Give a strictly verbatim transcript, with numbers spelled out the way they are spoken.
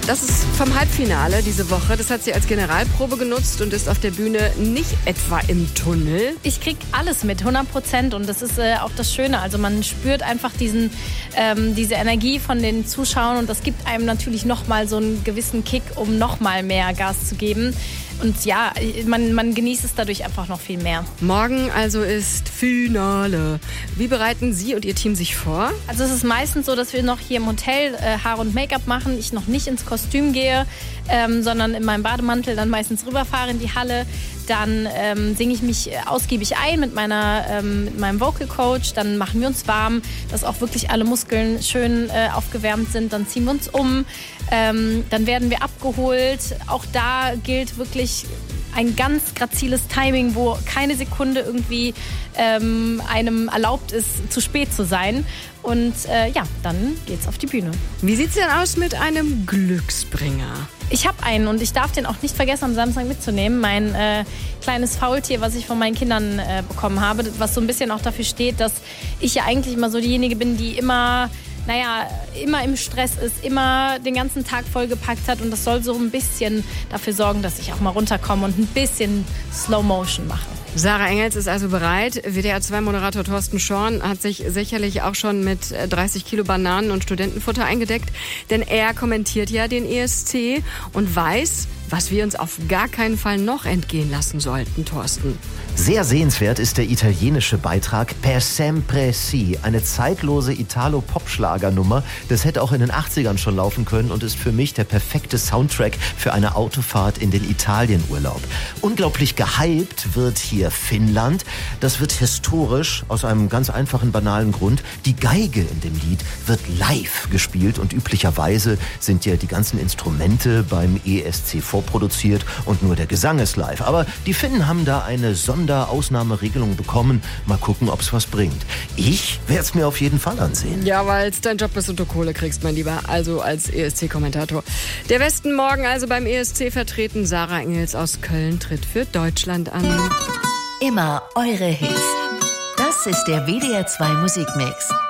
Das ist vom Halbfinale diese Woche. Das hat sie als Generalprobe genutzt und ist auf der Bühne nicht etwa im Tunnel. Ich krieg alles mit, hundert Prozent. Und das ist äh, auch das Schöne. Also man spürt einfach diesen, ähm, diese Energie von den Zuschauern. Und das gibt einem natürlich nochmal so einen gewissen Kick, um nochmal mehr Gas zu geben. Und ja, man, man genießt es dadurch einfach noch viel mehr. Morgen also ist Finale. Wie bereiten Sie und Ihr Team sich vor? Also es ist meistens so, dass wir noch hier im Hotel äh, Haare und Make-up machen. Ich noch nicht ins Kostüm gehe, ähm, sondern in meinem Bademantel dann meistens rüberfahre in die Halle. Dann ähm, singe ich mich ausgiebig ein mit, meiner, ähm, mit meinem Vocal Coach. Dann machen wir uns warm, dass auch wirklich alle Muskeln schön äh, aufgewärmt sind. Dann ziehen wir uns um. Ähm, dann werden wir abgeholt. Auch da gilt wirklich ein ganz graziles Timing, wo keine Sekunde irgendwie ähm, einem erlaubt ist, zu spät zu sein. Und äh, ja, dann geht's auf die Bühne. Wie sieht's denn aus mit einem Glücksbringer? Ich habe einen und ich darf den auch nicht vergessen, am Samstag mitzunehmen. Mein äh, kleines Faultier, was ich von meinen Kindern äh, bekommen habe, was so ein bisschen auch dafür steht, dass ich ja eigentlich immer so diejenige bin, die immer, naja, immer im Stress ist, immer den ganzen Tag vollgepackt hat. Und das soll so ein bisschen dafür sorgen, dass ich auch mal runterkomme und ein bisschen Slow Motion mache. Sarah Engels ist also bereit. W D R zwei Moderator Thorsten Schorn hat sich sicherlich auch schon mit dreißig Kilo Bananen und Studentenfutter eingedeckt. Denn er kommentiert ja den E S C und weiß, was wir uns auf gar keinen Fall noch entgehen lassen sollten, Thorsten. Sehr sehenswert ist der italienische Beitrag Per sempre si, eine zeitlose Italo-Pop-Schlagernummer. Das hätte auch in den achtzigern schon laufen können und ist für mich der perfekte Soundtrack für eine Autofahrt in den Italienurlaub. Unglaublich gehypt wird hier Finnland. Das wird historisch aus einem ganz einfachen, banalen Grund. Die Geige in dem Lied wird live gespielt und üblicherweise sind ja die ganzen Instrumente beim E S C vorproduziert und nur der Gesang ist live. Aber die Finnen haben da eine Sonderausnahmeregelung bekommen. Mal gucken, ob es was bringt. Ich werde es mir auf jeden Fall ansehen. Ja, weil es dein Job ist und du Kohle kriegst, mein Lieber. Also als E S C-Kommentator. Der Westen morgen also beim E S C vertreten. Sarah Engels aus Köln tritt für Deutschland an. Immer eure Hits. Das ist der W D R zwei Musikmix.